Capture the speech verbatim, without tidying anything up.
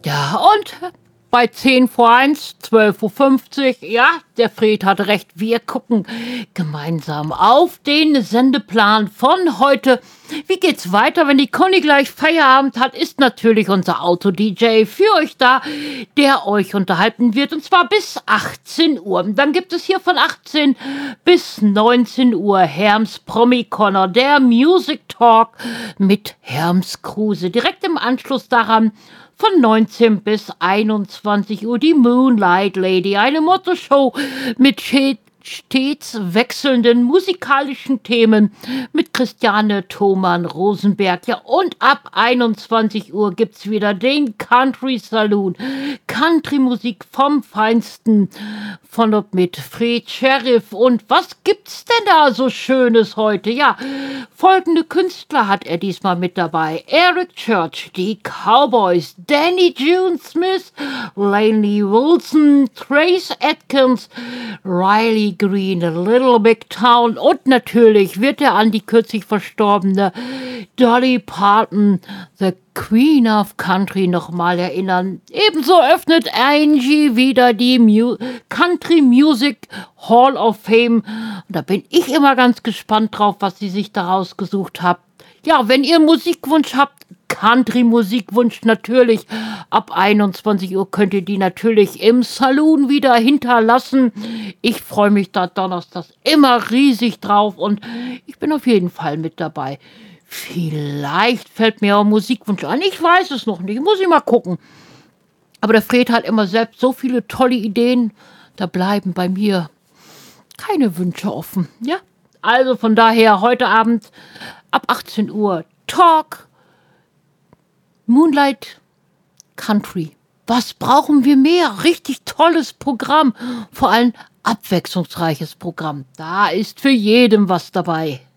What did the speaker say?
Ja, und bei zehn vor eins, zwölf Uhr fünfzig, ja, der Fred hatte recht, wir gucken gemeinsam auf den Sendeplan von heute. Wie geht's weiter, wenn die Conny gleich Feierabend hat, ist natürlich unser Auto-D J für euch da, der euch unterhalten wird, und zwar bis achtzehn Uhr. Dann gibt es hier von achtzehn bis neunzehn Uhr Herms Promi-Corner, der Music Talk mit Herms Kruse. Direkt im Anschluss daran von neunzehn bis einundzwanzig Uhr die Moonlight Lady, eine Motto-Show mit stets wechselnden musikalischen Themen mit Christiane Thomann-Rosenberg. Ja, und ab einundzwanzig Uhr gibt's wieder den Country Saloon. Country-Musik vom Feinsten von und mit Fred Sheriff. Und was gibt's denn da so Schönes heute? Ja, folgende Künstler hat er diesmal mit dabei: Eric Church, die Cowboys, Danny June Smith, Lainey Wilson, Trace Atkins, Riley Green, Little Big Town und natürlich wird er an die kürzlich verstorbene Dolly Parton, The Queen of Country, nochmal erinnern. Ebenso öffnet Angie wieder die Mu- Country Music Hall of Fame. Und da bin ich immer ganz gespannt drauf, was sie sich da rausgesucht hat. Ja, wenn ihr Musikwunsch habt, Country-Musikwunsch natürlich, ab einundzwanzig Uhr könnt ihr die natürlich im Saloon wieder hinterlassen. Ich freue mich da donnerstags immer riesig drauf und ich bin auf jeden Fall mit dabei. Vielleicht fällt mir auch ein Musikwunsch an, ich weiß es noch nicht, muss ich mal gucken. Aber der Fred hat immer selbst so viele tolle Ideen, da bleiben bei mir keine Wünsche offen, ja? Also von daher heute Abend ab achtzehn Uhr Talk, Moonlight Country. Was brauchen wir mehr? Richtig tolles Programm, vor allem abwechslungsreiches Programm. Da ist für jeden was dabei.